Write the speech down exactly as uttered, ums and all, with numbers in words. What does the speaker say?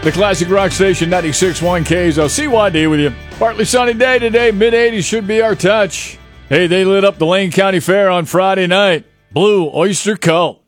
The classic rock station ninety-six point one K Z O. C Y D with you. Partly sunny day today. mid eighties should be our touch. Hey, they lit up the Lane County Fair on Friday night. Blue Oyster Cult.